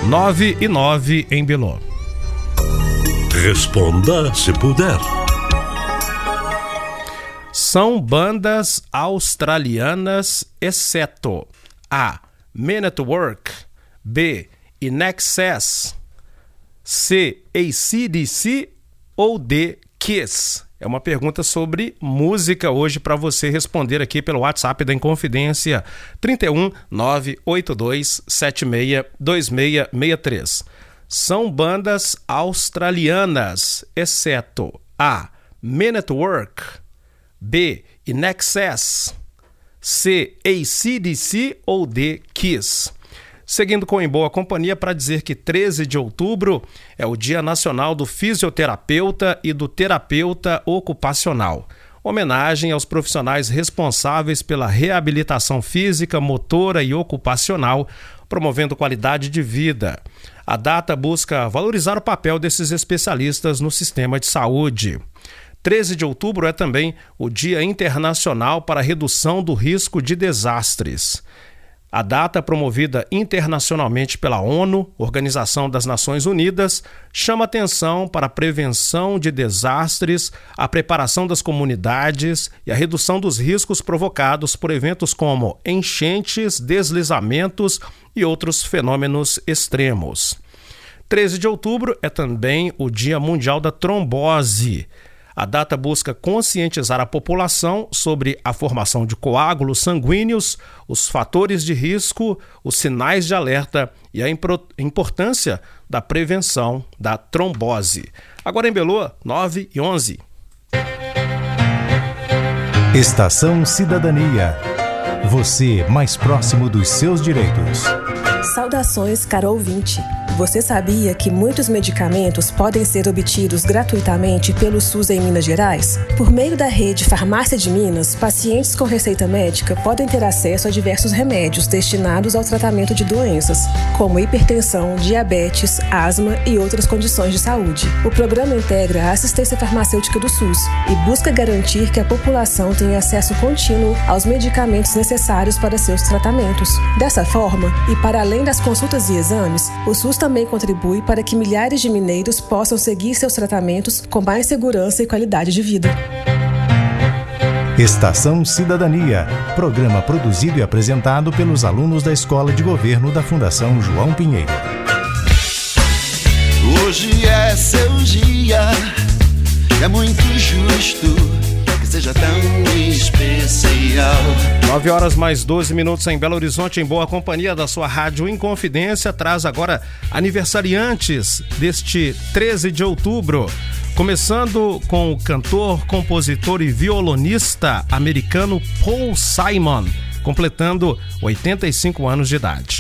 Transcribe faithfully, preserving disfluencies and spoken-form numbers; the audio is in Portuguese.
nove e nove em Belô. Responda se puder. São bandas australianas, exceto A. Men at Work, B. In Excess, C. A C D C ou D. Kiss? É uma pergunta sobre música hoje para você responder aqui pelo WhatsApp da Inconfidência trinta e um, nove oito dois sete seis dois seis seis três. São bandas australianas, exceto A. Men at Work, B. In Excess, C. A C D C ou D. Kiss? Seguindo com Em Boa Companhia para dizer que treze de outubro é o Dia Nacional do Fisioterapeuta e do Terapeuta Ocupacional. Homenagem aos profissionais responsáveis pela reabilitação física, motora e ocupacional, promovendo qualidade de vida. A data busca valorizar o papel desses especialistas no sistema de saúde. treze de outubro é também o Dia Internacional para a Redução do Risco de Desastres. A data, promovida internacionalmente pela ONU, Organização das Nações Unidas, chama atenção para a prevenção de desastres, a preparação das comunidades e a redução dos riscos provocados por eventos como enchentes, deslizamentos e outros fenômenos extremos. treze de outubro é também o Dia Mundial da Trombose. A data busca conscientizar a população sobre a formação de coágulos sanguíneos, os fatores de risco, os sinais de alerta e a importância da prevenção da trombose. Agora em Belô, nove e onze. Estação Cidadania. Você mais próximo dos seus direitos. Saudações, caro ouvinte. Você sabia que muitos medicamentos podem ser obtidos gratuitamente pelo SUS em Minas Gerais? Por meio da rede Farmácia de Minas, pacientes com receita médica podem ter acesso a diversos remédios destinados ao tratamento de doenças, como hipertensão, diabetes, asma e outras condições de saúde. O programa integra a assistência farmacêutica do SUS e busca garantir que a população tenha acesso contínuo aos medicamentos necessários para seus tratamentos. Dessa forma, e para além das consultas e exames, o SUS também contribui para que milhares de mineiros possam seguir seus tratamentos com mais segurança e qualidade de vida. Estação Cidadania, programa produzido e apresentado pelos alunos da Escola de Governo da Fundação João Pinheiro. Hoje é seu dia, é muito justo que seja tão especial. nove horas mais doze minutos em Belo Horizonte, em Boa Companhia da sua Rádio Inconfidência. Traz agora aniversariantes deste treze de outubro. Começando com o cantor, compositor e violonista americano Paul Simon, completando oitenta e cinco anos de idade.